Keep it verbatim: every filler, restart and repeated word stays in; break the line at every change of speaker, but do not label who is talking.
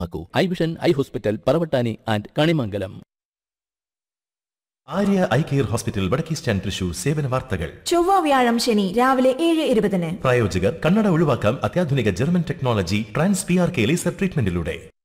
I vision eye hospital Paravattani and Kanimangalam.
Arya eye care hospital വടക്കേ stand Thrissur സേവന വാർത്തകൾ.
ചൊവ്വ വ്യാഴം ശനി രാവിലെ ഏഴ് ഇരുപതിന്.
പ്രായോജകർ കണ്ണട ഒഴിവാക്കാം അത്യാധുനിക German technology trans P R K laser ട്രീറ്റ്മെന്റിലൂടെ.